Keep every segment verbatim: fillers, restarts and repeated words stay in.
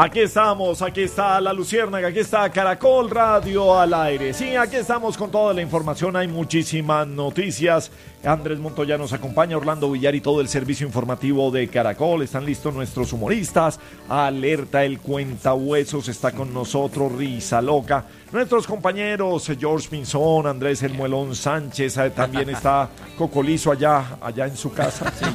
Aquí estamos, aquí está La Luciérnaga, aquí está Caracol Radio al aire. Sí, aquí estamos con toda la información, hay muchísimas noticias. Andrés Montoya nos acompaña, Orlando Villar y todo el servicio informativo de Caracol. Están listos nuestros humoristas. Alerta el Cuentahuesos está con nosotros, Risa Loca. Nuestros compañeros George Pinzón, Andrés El Muelón Sánchez, también está Cocolizo allá, allá en su casa. Sí.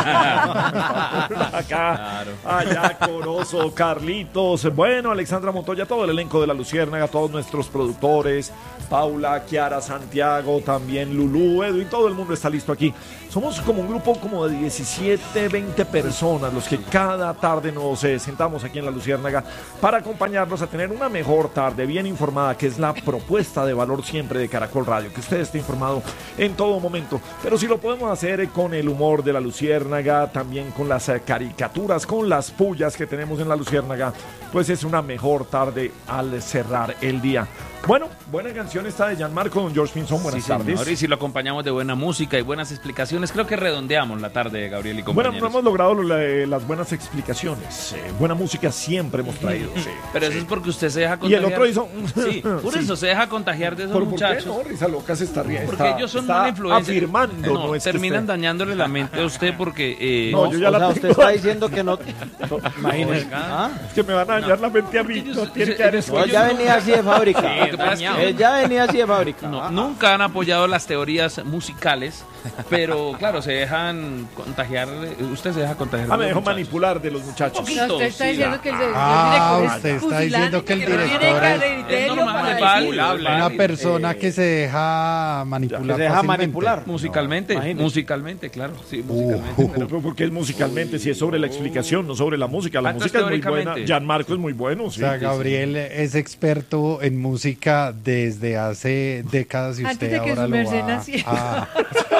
Acá, claro. Allá Corozo, Carlitos, bueno, Alexandra Montoya, todo el elenco de La Luciérnaga, todos nuestros productores, Paula, Kiara, Santiago, también Lulú, Edwin, todo el mundo está listo aquí. Somos como un grupo como de diecisiete, veinte personas los que cada tarde nos eh, sentamos aquí en La Luciérnaga para acompañarnos a tener una mejor tarde, bien informada, que es la propuesta de valor siempre de Caracol Radio, que usted esté informado en todo momento. Pero si lo podemos hacer eh, con el humor de La Luciérnaga, también con las eh, caricaturas, con las pullas que tenemos en La Luciérnaga, pues es una mejor tarde al cerrar el día. Bueno, buena canción esta de Gianmarco, don George Pinzón, buenas sí, tardes. Señor, y si lo acompañamos de buena música y buenas explicaciones, creo que redondeamos la tarde de Gabriel y compañeros. Bueno, no hemos logrado lo, la, las buenas explicaciones. Eh, buena música siempre hemos traído. Sí, Pero sí. eso es porque usted se deja contagiar. Y el otro hizo... Sí, por sí. eso se deja contagiar de esos ¿Por, muchachos. ¿Por qué no? Risa Loca se está riendo. Porque está, ellos son está una influencia. afirmando. No, no es terminan usted... dañándole la mente a usted porque... Eh, no, yo ya o la sea, tengo. usted está diciendo que no... Imagínese. ¿Ah? Es que me van a dañar no. la mente a mí. No, no tiene que haber no, ya venía así de fábrica. Sí, Él ya venía así de fábrica. No, nunca han apoyado las teorías musicales, pero claro, se dejan contagiar. Usted se deja contagiar. Ah, me dejó manipular de los muchachos. Poquito, usted está sí, diciendo ah, que el, ah, el usted está diciendo que el director es, es normal, válido, una persona eh, que se deja manipular. Que se deja manipular. Musicalmente, no, musicalmente, claro. Sí, musicalmente. Uh, pero, pero ¿por qué es musicalmente? Si es sobre la explicación, no sobre la música. La música es muy buena. Gianmarco es muy bueno. Sí, o sea, sí, Gabriel sí. es experto en música desde hace décadas y usted antes de que ahora su lo merced va naciera.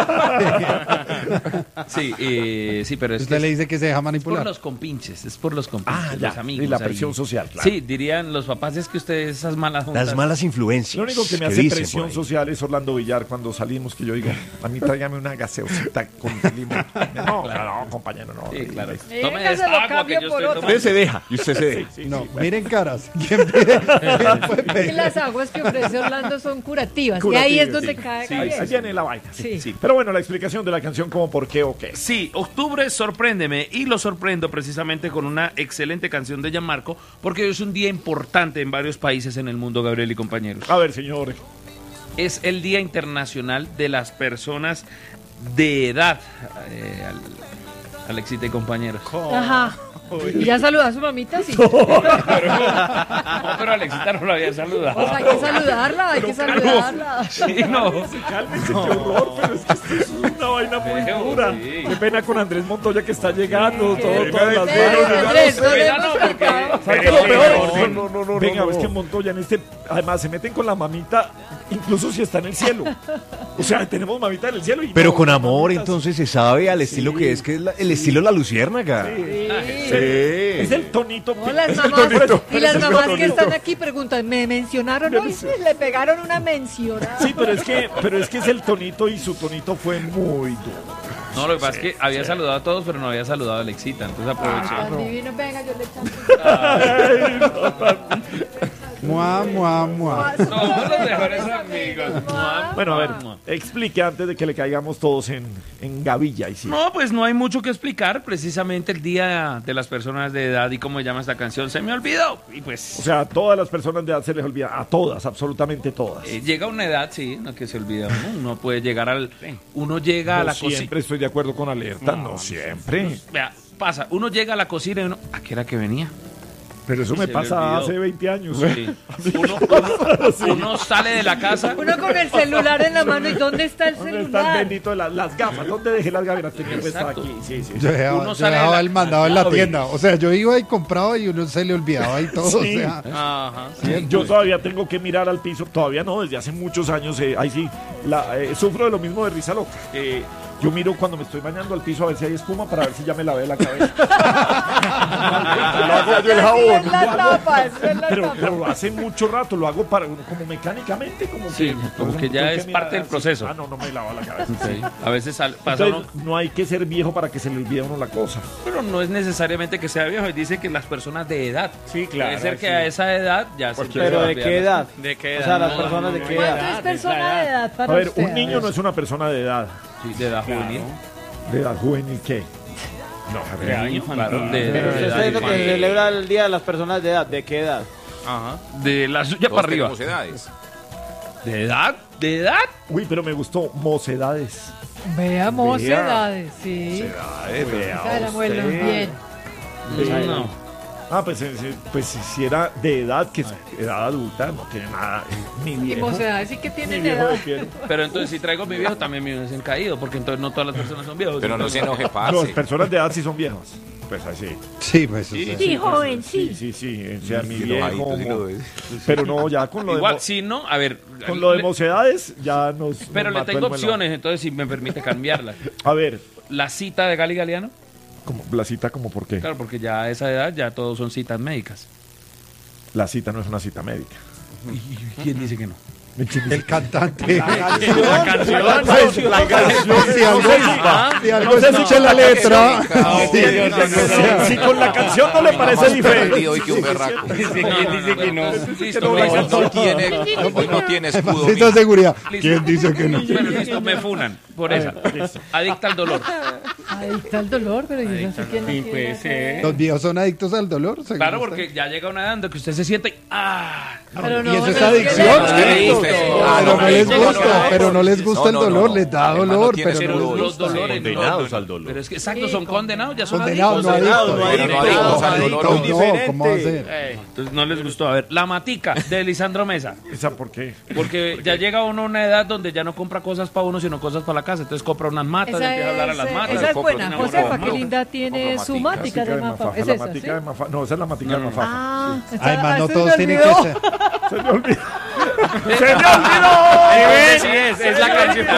a... sí, eh, sí, pero es usted que le dice que se deja manipular. Es por los compinches, es por los compinches, ah, ya, los amigos. Y la presión ahí. social, claro. Sí, dirían los papás, es que ustedes esas malas juntas. Las malas influencias. Lo único que me hace presión social es Orlando Villar cuando salimos, que yo diga, a mí tráigame una gaseosita con limón. No, claro, no, compañero, no. Sí, claro. Eh, Tome esta agua que yo estoy tomando. Usted se deja y usted se deja. Sí, sí, no, sí, bueno. miren caras. ¿Quién pide? ¿Quién puede pedir? Las aguas que ofrece Orlando son curativas, Curativas, y ahí es donde sí. cae Sí, Gabriel. ahí viene la vaina. Sí, sí. sí. Pero bueno, la explicación de la canción como por qué o qué. Sí, octubre sorpréndeme y lo sorprendo precisamente con una excelente canción de Gianmarco porque hoy es un día importante en varios países en el mundo, Gabriel y compañeros. A ver, señores. Es el Día Internacional de las Personas de Edad, eh, Alexita y compañeros. Ajá. ¿Y ya saludó a su mamita? Sí. No, pero, no, pero Alexita no lo había saludado. O sea, hay que saludarla, hay que saludarla. Sí, no. Cálmese, no. Qué horror, pero es que esto es una vaina muy Pero, dura. Sí. Qué pena con Andrés Montoya que está llegando, sí, todo, todas las veces. ¿Sabes qué es lo peor? No, no, no. Venga, es que Montoya en este, además se meten con la mamita, incluso si está en el cielo. O sea, tenemos mamita en el cielo. Y pero no, con amor, entonces se sabe al estilo sí. que es, que es la, el estilo de La Luciérnaga. Sí. Sí. Es el tonito. No, las mamás, tonito. Y las mamás que están aquí preguntan, ¿me mencionaron hoy? Le pegaron una mencionada. Sí, pero es que, pero es que es el tonito y su tonito fue muy duro. No, lo que pasa sí, es que sí. había saludado a todos, pero no había saludado a Alexita, entonces aproveché. Ah, no. Divino, venga, yo le echo. Mua, mua, mua. Somos los mejores amigos. Mua, bueno, a ver, explique antes de que le caigamos todos en, en gavilla. Y sí. No, pues no hay mucho que explicar. Precisamente el Día de las Personas de Edad y cómo se llama esta canción, se me olvidó. Y pues, o sea, a todas las personas de edad se les olvida. A todas, absolutamente todas. Eh, llega una edad, sí, no que se olvida uno. Uno puede llegar al... Uno llega no a la cocina. Siempre estoy de acuerdo con Alerta, no, no siempre. No, vea, pasa, uno llega a la cocina y uno... ¿A qué era que venía? Pero eso me pasa hace veinte años. Sí. Uno, uno, sí. uno sale de la casa. Uno con el celular en la mano. ¿Y dónde está el ¿Dónde celular? ¿Dónde está el bendito de la, las gafas? ¿Dónde dejé las gafas? Tenía puesta aquí. Sí, sí. Yo dejaba, uno yo sale dejaba la... el mandado en la tienda. O sea, yo iba y compraba y uno se le olvidaba y todo. Sí. O sea, ajá. Sí, yo todavía tengo que mirar al piso. Todavía no, desde hace muchos años. Eh, ahí sí, la, eh, sufro de lo mismo de Risa Loca. Eh, Yo miro cuando me estoy bañando al piso a ver si hay espuma para ver si ya me lavé la cabeza. Lo hago rayó el Así jabón. es la tapa, eso es la Pero, tapa. pero hace mucho rato, lo hago para como mecánicamente, como Sí, que, como que ya tengo es mirar parte del así. proceso. Ah, no, no me lava la cabeza. Sí. A veces sal- pasa uno, Entonces, no hay que ser viejo para que se le olvide a uno la cosa. pero no es necesariamente que sea viejo. Dice que las personas de edad. Sí, claro, Puede ser que sí. a esa edad ya se empieza Pero a ¿de olvidar qué las edad? ¿De qué O edad? sea, las No, personas de no, qué no, edad. ¿Cuánto es es la persona edad. de edad para A ver, usted? un niño no es una persona de edad. Sí, de edad juvenil. ¿De edad juvenil qué? No, a ver. De año Claro, infantil. de, Pero de usted edad está diciendo que se infantil. celebra el Día de las Personas de edad. ¿De qué edad? Ajá. De la suya Todos para arriba. tenemos edades. ¿De edad? ¿De edad? Uy, pero me gustó mocedades. Veamos Vea. edades, sí. Mocedades, vea Esa era bueno, usted. bien. No. Ah, pues, eh, sí, pues si si era de edad, que es edad adulta, no tiene nada. eh, Ni Y viejo. mocedades sí que Ni tienen viejo edad. de pie. Pero entonces si traigo a mi viejo, también mi viejo es caído, porque entonces no todas las personas son viejos. Pero no se enoje, No, parce. las personas de edad sí son viejas. Pues así. Sí, pues. o sea, Sí, joven, Sí, sí. sí, sí. O sea, mi Sí, viejo. enojadito, sí lo mo- ves. Pero no, ya con lo de. Igual, mo- si no, a ver. Con lo de le- mocedades, ya nos. Pero nos le mató tengo el melón. opciones, entonces si me permite cambiarlas. A ver, La cita de Gali Galeano, como, la cita, como por qué? claro, porque ya a esa edad ya todos son citas médicas. La cita no es una cita médica. ¿Y quién dice que no? el cantante. La canción. La canción. La canción. Si algo, si algo escucha la letra. Sí, Si, si con la canción no le parece Más diferente. perdido hoy que un berraco. Dice ¿Quién dice que no? Listo, la Hoy listo. no tiene, hoy no tiene escudo. Necesita mira. seguridad. Listo. ¿Quién dice que no? Bueno, listo, me funan por esa. Adicta al dolor. Adicta al dolor, pero yo no sé quién Sí, no puede quiere ser. Los viejos son adictos al dolor. según Claro, usted. porque ya llega una edad en que usted se siente y ¡ah! Pero no, Y eso es no, adicción. que- Adicto. Ah, no, no les no, gusta, no, no. pero no les gusta No, el no, no, dolor, no. les da Además, no dolor, tiene pero ese no Pero les dolor. los dolores Condenados no, al dolor. Pero es que exacto, Sí, son condenados, ya son condenados, no adictos. adictos. No, no adictos al dolor. No, Muy no, ¿cómo va a ser? Eh, Entonces no les gustó. A ver, la matica de Lisandro Mesa. ¿Esa por qué? Porque ya llega uno a una edad donde ya no compra cosas para uno, sino cosas para la casa. Entonces compra unas matas, Esa empieza a hablar a es, las eh, matas. esa es compro buena. una Josefa, matica. qué linda tiene Compro su matica. mática de de mafa. Mafafa, ¿Es la esa, sí? matica de Mafafa. No, esa es la matica de Mafafa. Ah, esa- Además, no se todos me tienen que olvidó. ser. Se me olvidó. ¡Se me olvidó! Sí es, es la canción.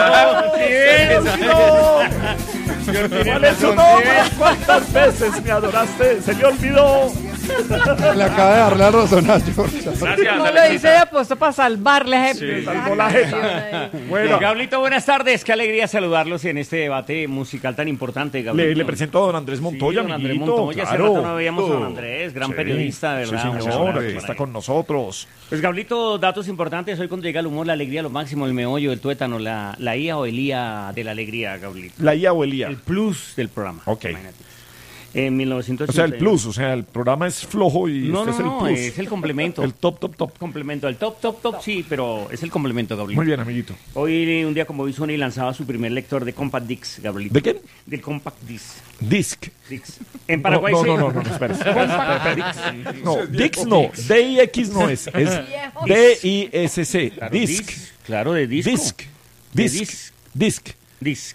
¿Cuál es su nombre? ¿Cuántas veces me adoraste? Se me olvidó. Le acaba de dar la razón a George. Gracias, No lo Alexita. hice de apuesto para salvarle a ese- salvó la jeta. Bueno, Gablito, buenas tardes. Qué alegría saludarlos en este debate musical tan importante, Gablito. le, le presento a don Andrés Montoya, Sí, don Andrés amiguito, Montoya. Hace claro. rato no veíamos a don Andrés, gran Sí, periodista, de sí, verdad. Muchas señor, gracias aquí por está ahí. con nosotros. Pues, Gablito, datos importantes. Hoy cuando llega el humor, la alegría, lo máximo, el meollo, el tuétano, la, la I A o el I A de la alegría, Gablito. La I A o el I A. El plus del programa. Ok. Imagínate. En mil novecientos O sea, el ochenta y uno. plus, o sea, el programa es flojo y No, este no, es el no, plus. es el complemento. El top, top, top. complemento. El top, top, top, sí, pero es el complemento, Gablito. Muy bien, amiguito. Hoy, un día como hoy, Sony lanzaba su primer lector de Compact Disc, Gablito. ¿De qué? Del Compact Disc. Disc. Disc. En Paraguay no, se- no, no, no, no, espera. No, Dix no. D I X no es. Es D I S C. Claro, Disc. Claro, de disco. Disc. De Disc. disc. Disc. Disc.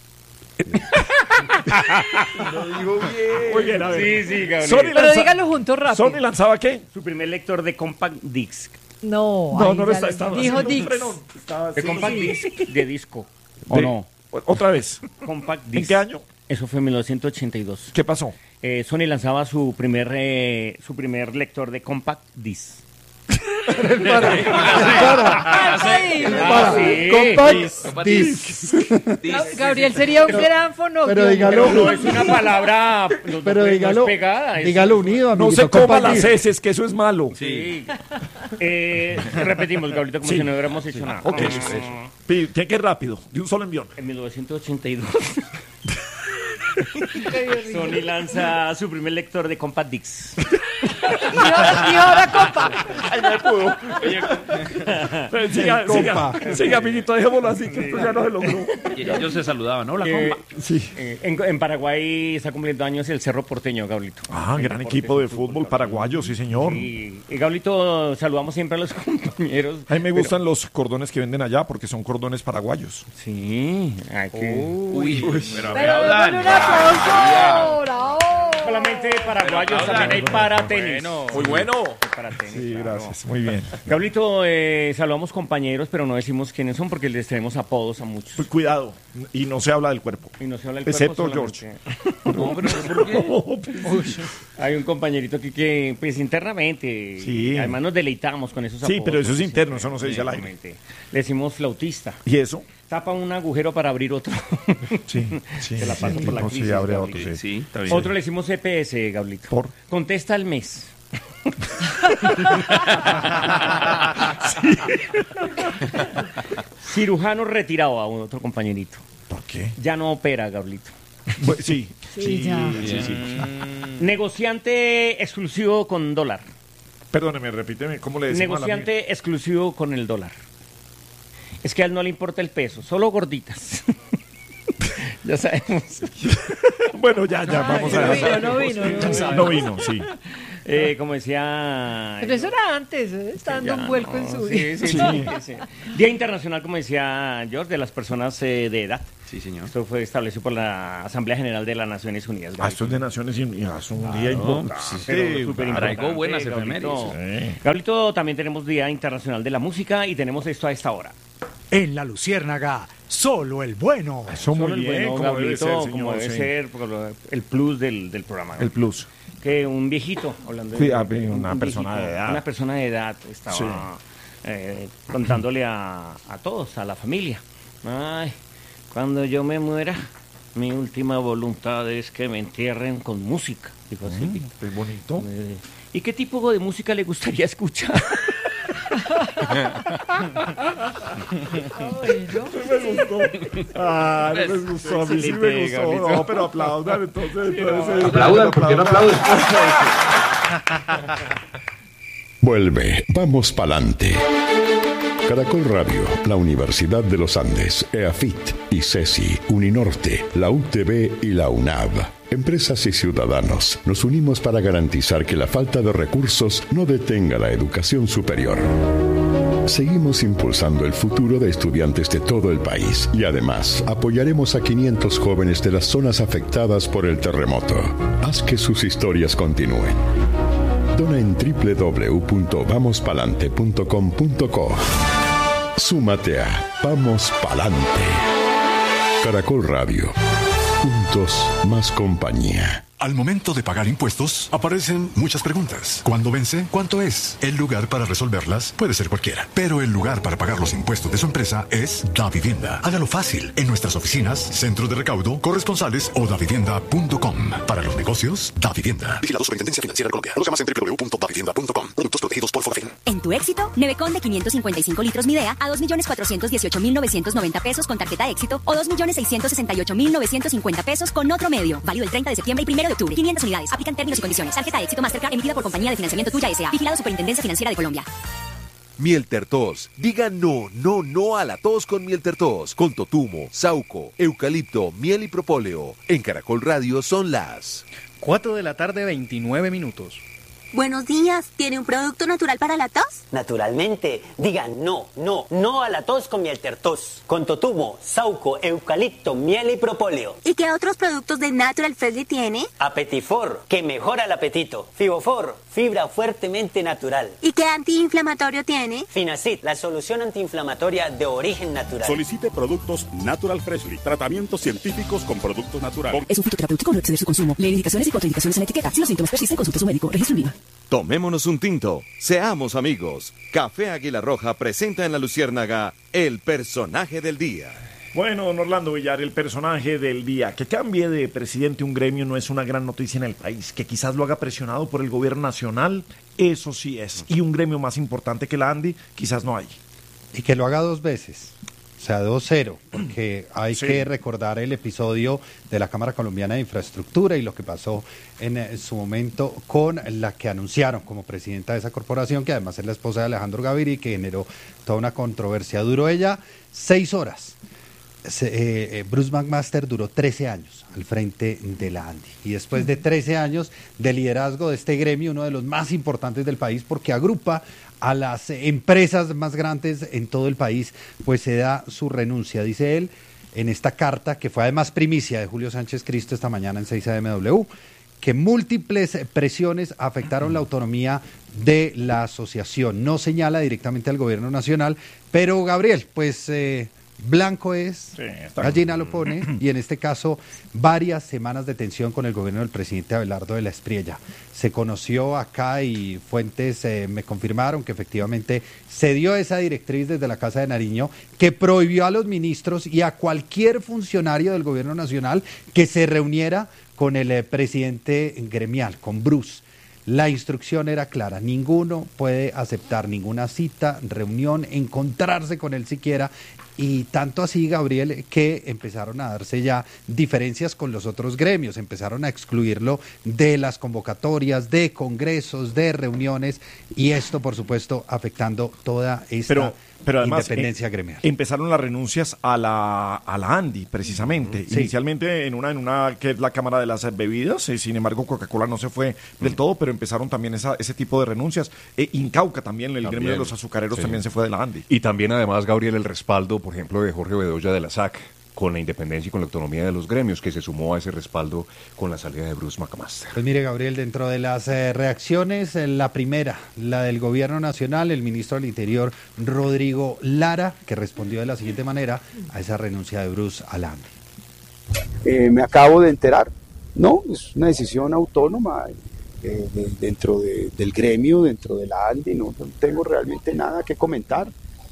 Muy bien, a ver. Sí, sí, Gabriel. Sony Pero lanza- dígalo juntos rápido. Sony lanzaba qué? Su primer lector de Compact Disc. No, No, ahí no lo ya está. le- Estaba Dijo haciendo un Dix. frenón. Estaba De haciendo- Compact Disc de disco. ¿O De- no? Otra vez. Compact ¿En Disc. qué año? Eso fue en mil novecientos ochenta y dos. ¿Qué pasó? Eh, Sony lanzaba su primer, eh, su primer lector de Compact Disc. Para, Ah, sí. para. sí. Compact disc. Gab- Gabriel sería un gran fonógrafo. Pero dígalo, No es una palabra no, pero no es dígalo, pegada. es- dígalo unido, No amiguito. se coma Compact las disc. heces, que eso es malo. Sí. Eh, repetimos, Gabrielito, como Sí. si no hubiéramos hecho nada. Ok. Pi- Tiene que ir rápido, de un solo envión. En mil novecientos ochenta y dos, Sony lanza su primer lector de Compact Disc. Y ahora, y ahora, compa. Eh, Siga, siga, siga, amiguito, dejémoslo así, que esto ya no se logró. Y ellos se saludaban, ¿no? La Eh, compa. Sí. eh, en, en Paraguay está cumpliendo años el Cerro Porteño, Gablito. Ah, gran equipo de fútbol paraguayo, sí, señor. Y, y Gablito, saludamos siempre a los compañeros. A mí me gustan los cordones que venden allá porque son cordones paraguayos. Sí, hay que... Uy, pero a ver, Pero démosle hablan. un aplauso. Bravo. solamente paraguayos, también hay para tenis. Bueno. Muy bueno. Para tenis, Sí, claro. gracias. Muy bien. Gablito, eh, saludamos compañeros, pero no decimos quiénes son porque les tenemos apodos a muchos. Pues cuidado. Y no se habla del cuerpo. Y no se habla del Excepto cuerpo George. solamente. No, pero ¿por qué? Hay un compañerito que, que pues internamente, Sí. además nos deleitamos con esos Sí, apodos. pero eso es porque interno, siempre- eso no se dice al aire. Exactamente. Le decimos flautista. ¿Y eso? Tapa un agujero para abrir otro. Sí, sí. Se la paso sí, por la no, crisis, sí, abre Gabriel. otro, sí. Sí, está bien. Otro le decimos C P S, Gablito. ¿Por? Contesta al mes. Cirujano retirado a un otro compañerito. ¿Por qué? Ya no opera, Gablito. Pues, sí. Sí, ya. Sí, sí. Negociante exclusivo con dólar. Perdóneme, repíteme, ¿cómo le decimos a la Negociante exclusivo con el dólar. Es que a él no le importa el peso, solo gorditas. Ya sabemos. amiga? Bueno, ya, ya, vamos no a vino, no vino, no vino. No vino, sí. Eh, como decía... Pero eso era antes, ¿eh? Está dando Ya, un vuelco no, en su sí, vida. sí, sí, sí, sí. Día Internacional, como decía George, de las personas eh, de edad. Sí, señor. Esto fue establecido por la Asamblea General de las Naciones Unidas. Ah, esto es de Naciones Unidas, es un día importante. Pero súper claro. importante, Traigo buenas Gablito. efemérides. Sí. Gablito, también tenemos Día Internacional de la Música y tenemos esto a esta hora. En la Luciérnaga, solo el bueno. Eso muy Solo el bien, bueno, como debe Gablito, ser, como señor, debe sí. ser, por lo- el plus del, del programa. ¿no? El plus. Que un viejito, hablando Sí, de ah, un- una un persona viejito, de edad. Una persona de edad estaba Sí. eh, contándole a, a todos, a la familia. Ay, cuando yo me muera, mi última voluntad es que me entierren con música. Dijo así. Es bonito. Eh, ¿Y qué tipo de música le gustaría escuchar? Me gustó. Ah, no les gustó. A mí sí me Excelente, gustó. Gablito. No, pero aplaudan entonces. entonces Aplaudan, ¿por qué no aplauden? Vuelve, vamos pa'lante. Caracol Radio, la Universidad de los Andes, EAFIT, ICESI, Uninorte, la U T B y la UNAV. Empresas y ciudadanos, nos unimos para garantizar que la falta de recursos no detenga la educación superior. Seguimos impulsando el futuro de estudiantes de todo el país y además apoyaremos a quinientos jóvenes de las zonas afectadas por el terremoto. Haz que sus historias continúen. Dona en doble u doble u doble u punto vamos palante punto com punto co. Súmate a Vamos Palante. Caracol Radio. Juntos, más compañía. Al momento de pagar impuestos, aparecen muchas preguntas. ¿Cuándo vence? ¿Cuánto es? El lugar para resolverlas puede ser cualquiera, pero el lugar para pagar los impuestos de su empresa es DaVivienda. Hágalo fácil en nuestras oficinas, centros de recaudo, corresponsales o davivienda punto com. Para los negocios, DaVivienda. Vigilado Superintendencia Financiera de Colombia. Conozca más en doble u doble u doble u punto davivienda punto com. Productos protegidos por Forfin. En tu éxito, Nevecon de quinientos cincuenta y cinco litros Midea a dos millones cuatrocientos dieciocho mil novecientos noventa pesos con tarjeta éxito o dos millones seiscientos sesenta y ocho mil novecientos cincuenta pesos con otro medio. Válido el treinta de septiembre y primero de octubre. quinientas unidades. Aplican términos y condiciones. Tarjeta éxito Mastercard emitida por Compañía de Financiamiento Tuya S A. Vigilado Superintendencia Financiera de Colombia. Mieltertos. Diga no, no, no a la tos con Mieltertos. Con totumo, sauco, eucalipto, miel y propóleo. En Caracol Radio son las cuatro de la tarde, veintinueve minutos. Buenos días, ¿tiene un producto natural para la tos? Naturalmente, digan no, no, no a la tos con Mieltertos. Con totumo, sauco, eucalipto, miel y propóleo. ¿Y qué otros productos de Natural Freshly tiene? Apetifor, que mejora el apetito. Fibofor, fibra fuertemente natural. ¿Y qué antiinflamatorio tiene? Finacid, la solución antiinflamatoria de origen natural. Solicite productos Natural Freshly, tratamientos científicos con productos naturales. Es un fitoterapéutico, no exceder su consumo. Lee indicaciones y contraindicaciones en la etiqueta. Si los síntomas persisten, consulte a su médico. Registro en Viva. Tomémonos un tinto, seamos amigos. Café Águila Roja presenta en La Luciérnaga el personaje del día. Bueno, don Orlando Villar, el personaje del día. Que cambie de presidente un gremio no es una gran noticia en el país. Que quizás lo haga presionado por el gobierno nacional, eso sí es. Y un gremio más importante que la ANDI, quizás no hay. Y que lo haga dos veces. O sea, dos cero, porque hay Sí. que recordar el episodio de la Cámara Colombiana de Infraestructura y lo que pasó en, eh, su momento con la que anunciaron como presidenta de esa corporación, que además es la esposa de Alejandro Gaviria, que generó toda una controversia. Duró ella seis horas. Se, eh, eh, Bruce McMaster duró trece años al frente de la ANDI. Y después de trece años de liderazgo de este gremio, uno de los más importantes del país, porque agrupa a las empresas más grandes en todo el país, pues se da su renuncia, dice él, en esta carta, que fue además primicia de Julio Sánchez Cristo esta mañana en seis A M W, que múltiples presiones afectaron la autonomía de la asociación. No señala directamente al gobierno nacional, pero Gabriel, pues eh, blanco es, sí, gallina lo pone, y en este caso varias semanas de tensión con el gobierno del presidente Abelardo de la Espriella. Se conoció acá y fuentes eh, me confirmaron que efectivamente se dio esa directriz desde la Casa de Nariño que prohibió a los ministros y a cualquier funcionario del gobierno nacional que se reuniera con el eh, presidente gremial, con Bruce. La instrucción era clara, ninguno puede aceptar ninguna cita, reunión, encontrarse con él siquiera, y tanto así, Gabriel, que empezaron a darse ya diferencias con los otros gremios, empezaron a excluirlo de las convocatorias, de congresos, de reuniones, y esto, por supuesto, afectando toda esta pero, pero además, independencia eh, gremial. Empezaron las renuncias a la, a la ANDI, precisamente, sí. Inicialmente en una, en una que es la Cámara de las Bebidas, eh, sin embargo Coca-Cola no se fue del todo, pero empezaron también esa, ese tipo de renuncias. Eh, Incauca también, el también, gremio de los azucareros sí. también se fue de la ANDI. Y también además, Gabriel, el respaldo, por ejemplo, de Jorge Bedoya de la S A C, con la independencia y con la autonomía de los gremios, que se sumó a ese respaldo con la salida de Bruce McMaster. Pues mire, Gabriel, dentro de las eh, reacciones, eh, la primera, la del gobierno nacional, el ministro del Interior, Rodrigo Lara, que respondió de la siguiente manera a esa renuncia de Bruce a la ANDI. Eh, me acabo de enterar, no, es una decisión autónoma eh, de, dentro de, del gremio, dentro de la ANDI, no, no tengo realmente nada que comentar.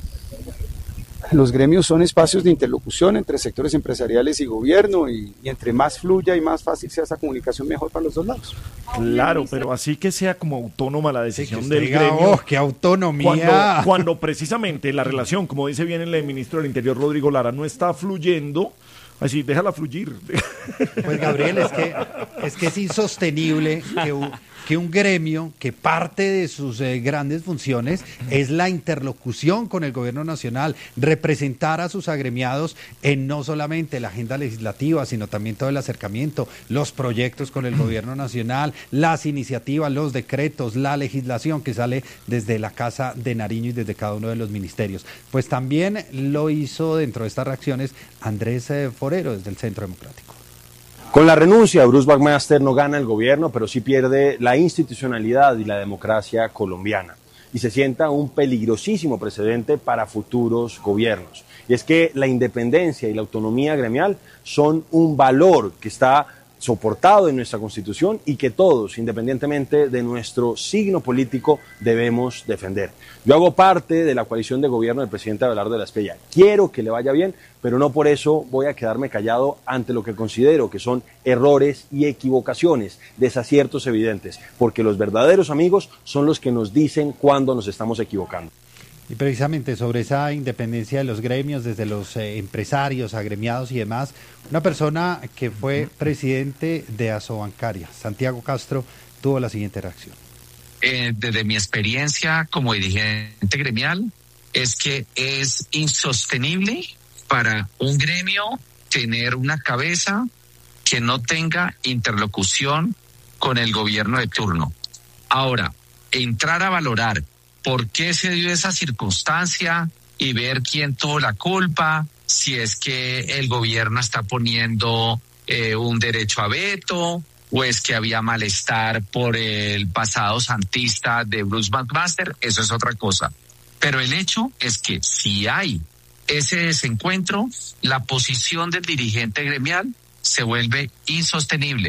Los gremios son espacios de interlocución entre sectores empresariales y gobierno, y, y entre más fluya y más fácil sea esa comunicación, mejor para los dos lados. Claro, pero así que sea como autónoma la decisión sí, del diga, gremio. ¡Oh, qué autonomía! Cuando, cuando precisamente la relación, como dice bien el ministro del Interior, Rodrigo Lara, no está fluyendo, así, déjala fluir. Pues Gabriel, es que es, que es insostenible que un, que un gremio que parte de sus eh, grandes funciones es la interlocución con el gobierno nacional, representar a sus agremiados en no solamente la agenda legislativa, sino también todo el acercamiento, los proyectos con el gobierno nacional, las iniciativas, los decretos, la legislación que sale desde la Casa de Nariño y desde cada uno de los ministerios. Pues también lo hizo dentro de estas reacciones Andrés eh, Forero desde el Centro Democrático. Con la renuncia, Bruce McMaster no gana el gobierno, pero sí pierde la institucionalidad y la democracia colombiana. Y se sienta un peligrosísimo precedente para futuros gobiernos. Y es que la independencia y la autonomía gremial son un valor que está soportado en nuestra Constitución y que todos, independientemente de nuestro signo político, debemos defender. Yo hago parte de la coalición de gobierno del presidente Abelardo de la Espriella. Quiero que le vaya bien, pero no por eso voy a quedarme callado ante lo que considero que son errores y equivocaciones, desaciertos evidentes, porque los verdaderos amigos son los que nos dicen cuándo nos estamos equivocando. Y precisamente sobre esa independencia de los gremios, desde los eh, empresarios, agremiados y demás, una persona que fue presidente de Asobancaria, Santiago Castro, tuvo la siguiente reacción. Eh, desde mi experiencia como dirigente gremial, es que es insostenible para un gremio tener una cabeza que no tenga interlocución con el gobierno de turno. Ahora, entrar a valorar por qué se dio esa circunstancia y ver quién tuvo la culpa, si es que el gobierno está poniendo eh, un derecho a veto, o es que había malestar por el pasado santista de Bruce McMaster, eso es otra cosa. Pero el hecho es que si hay ese desencuentro, la posición del dirigente gremial se vuelve insostenible.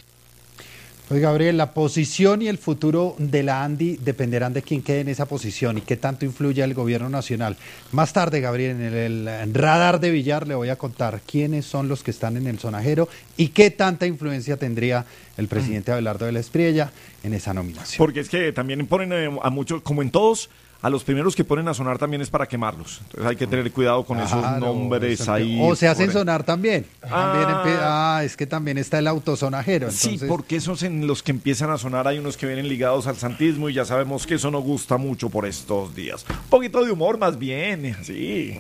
Pues Gabriel, la posición y el futuro de la ANDI dependerán de quién quede en esa posición y qué tanto influye el gobierno nacional. Más tarde, Gabriel, en el, el radar de Villar le voy a contar quiénes son los que están en el sonajero y qué tanta influencia tendría el presidente Abelardo de la Espriella en esa nominación. Porque es que también ponen a muchos, como en todos, a los primeros que ponen a sonar también es para quemarlos. Entonces hay que tener cuidado con claro, esos nombres exacto. ahí. O se hacen sonar también. también ah, ah, es que también está el autosonajero. Entonces... Sí, porque esos en los que empiezan a sonar hay unos que vienen ligados al santismo y ya sabemos que eso no gusta mucho por estos días. Un poquito de humor más bien, sí.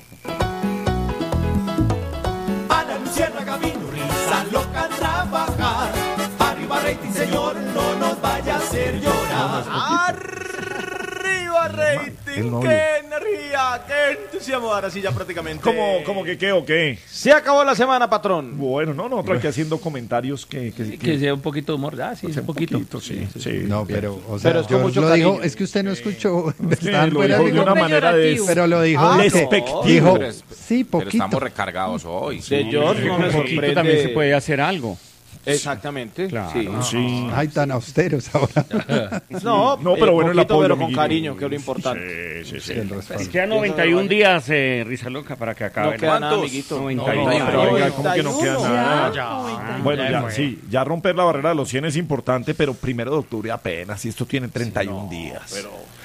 Ana Luciérnaga vino, risa loca trabajar. Arriba rating, señor, no nos vaya a hacer llorar. Arriba rating, que energía. alegría! ¡Qué entusiasmo! Ahora sí, ya prácticamente. ¿Cómo, cómo que qué o qué? Se acabó la semana, patrón. Bueno, no, nosotros aquí haciendo comentarios que... Que, que sea un poquito de humor. Ah, sí, pues un poquito. poquito sí, sí, sí. No, pero, o sea, pero es con yo mucho lo cariño. dijo, es que usted no escuchó. Sí, Están lo fuera dijo de de una manera de... Pero lo dijo... Ah, despectivo. Dijo, Pero es- sí, Pero poquito. estamos recargados hoy. Señor, no me sorprende. también se puede hacer algo. Exactamente. Claro. Sí. Sí. Ay, tan austeros ahora. No, No, pero eh, bueno, el poquito, apoyo, pero con amiguito. cariño, que es lo importante. Sí, sí, sí. El respaldo. Quedan noventa y un días, eh, Risa Loca, para que acabe. No queda nada, ¿Cuántos? amiguito. noventa y No, uno. no, pero oiga, ¿cómo que no queda noventa y uno? nada? Ya, Bueno, ya ya, fue. sí, ya romper la barrera de los cien es importante, pero primero de octubre apenas, y esto tiene treinta y un días.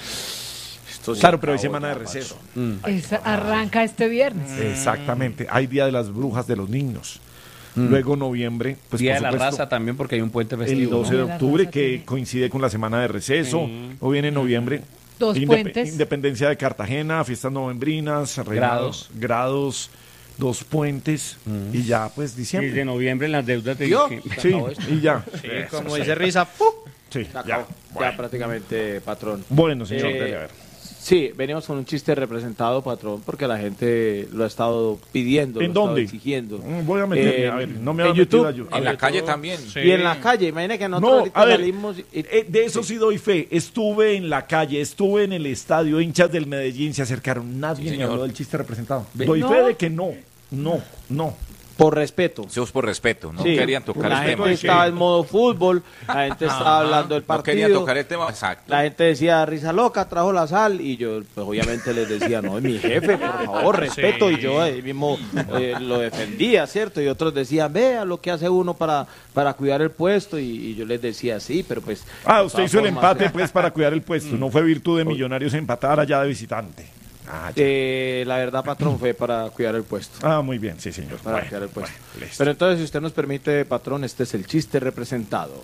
Esto se Claro, pero hay acabó semana de ya, receso. Es- arranca este viernes. Exactamente, hay Día de las Brujas de los Niños. Luego noviembre, pues Día por de la supuesto, raza también, porque hay un puente el festivo. doce ¿no? de De la octubre, raza que también. coincide con la semana de receso. Sí. O viene noviembre. Dos Indep- puentes. Independencia de Cartagena, fiestas novembrinas, reinados, grados, dos puentes, y ya pues Y diciembre. de noviembre las deudas de... ¿Vio? que- Sí, y ya. Sí, como dice Risa, ¡pum! Sí, Se ya. acabó. Ya prácticamente, patrón. Bueno, señor, Eh, dele a ver. Sí, venimos con un chiste representado, patrón, porque la gente lo ha estado pidiendo, ¿En lo ha dónde? estado exigiendo. Mm, Voy a meterme, Eh, a ver, no me en ha metido YouTube. a YouTube. En la calle también. Y en la calle, imagínate que nosotros No, ahorita a ver, salimos y- eh, de eso sí doy fe. Estuve en la calle, estuve en el estadio, hinchas del Medellín se acercaron. Nadie me señor. habló del chiste representado. Ve- Doy ¿No? fe de que no, no, no. por respeto. Eso es por respeto, no Sí, querían tocar la el gente tema. estaba en modo fútbol, la gente estaba hablando del No partido. querían tocar el tema, exacto. La gente decía, Risa Loca, trajo la sal, y yo, pues obviamente les decía, no, es mi jefe, por favor, respeto, y yo ahí mismo eh, lo defendía, ¿cierto? Y otros decían, vea lo que hace uno para, para cuidar el puesto, y, y yo les decía, sí, pero pues... Ah, de usted todas hizo el formas, empate pues para cuidar el puesto. No fue virtud de Millonarios empatar allá de visitante. Ah, ya. eh, la verdad, patrón, fue para cuidar el puesto. Ah, muy bien, sí, señor. Para Bueno, cuidar el puesto. bueno, listo. Pero entonces, si usted nos permite, patrón, este es el chiste representado.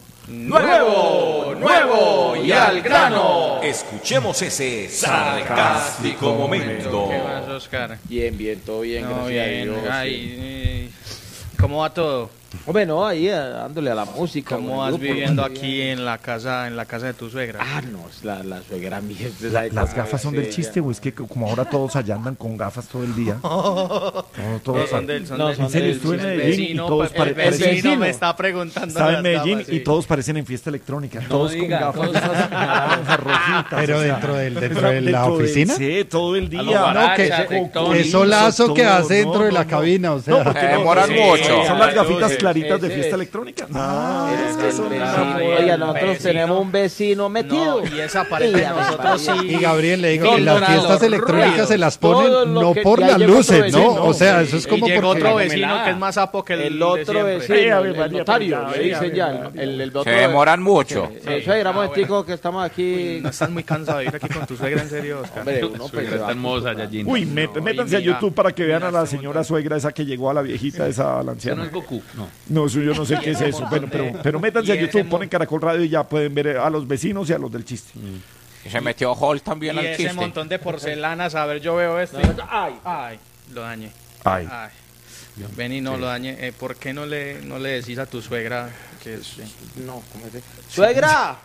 Nuevo, nuevo y al grano. Escuchemos ese sarcástico momento. ¿Qué más, Oscar? Bien, bien, todo bien, No, gracias bien. a Dios. Ay, eh, ¿cómo va todo? Hombre, no, ahí eh, dándole a la música. ¿Cómo con el vas grupo, viviendo ¿no? aquí en la casa, en la casa de tu suegra? Ah, no, es la, la suegra mía. usted sabe ¿Las cómo gafas es son del ella. chiste o es que como ahora todos allá andan con gafas todo el día? No, todos son del, son No, del, son en serio, del- estuve en el Medellín y vecino, todos pues, pare- el parecen- vecino me está preguntando. Estaba en las Medellín gafas, y sí. todos parecen en fiesta electrónica. Todos con diga, gafas todos- esas naranjas, rojitas. Pero o sea, dentro del- dentro esa- de la dentro del- oficina. Sí, todo el día. los guarachas, ese- tectónicos, Qué solazo que todo, hace dentro no, de la no, cabina, o sea. No, porque Se no, demoran sí, mucho. Son las Ah, gafitas ese- claritas de ese fiesta es. electrónica. Ah, es que son El una vecino. moda. Oiga, nosotros vecino. tenemos un vecino metido. No, y esa pared de Y nosotros sí. Y Gabriel, le digo No, que las no, fiestas no, electrónicas ruido. se las Todo ponen lo no que- por ya las llegó otro luces, ¿no? vecino. O sea, eso es Y como llegó porque... otro vecino que es más sapo que el, El de otro siempre. vecino, Sí, a ver, el, el María, notario, ya, le ya, dicen ya, ya. ya. El, el otro, Se demoran mucho. Eh, Eso era momentico que estamos aquí. No estás muy cansado de ir aquí con tu suegra, en serio, Oscar. Hombre, uno pues, se va Está hermosa, Yajin. Uy, met- métanse a mira, YouTube para que vean a la mira, señora suegra esa que llegó a la viejita, esa a la Eso no anciana. es Goku, no. No, eso yo no sé qué es eso. Bueno, pero, pero métanse a Y ese YouTube, mo- ponen Caracol Radio y ya pueden ver a los vecinos y a los del chiste. Y se metió Hall también Y al ese chiste. montón de porcelanas, a ver, yo veo esto. y- Ay, ay, lo dañé. Ay. Ay. Ven y no lo dañé. Eh, ¿Por qué no le, no le decís a tu suegra que es... No, ¿cómo es? Suegra.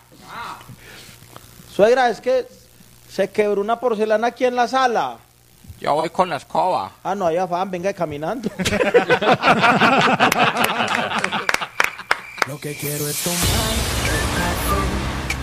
Suegra, es que se quebró una porcelana aquí en la sala. Yo voy con la escoba. Ah, no, hay afán, venga caminando. Lo que quiero es tomar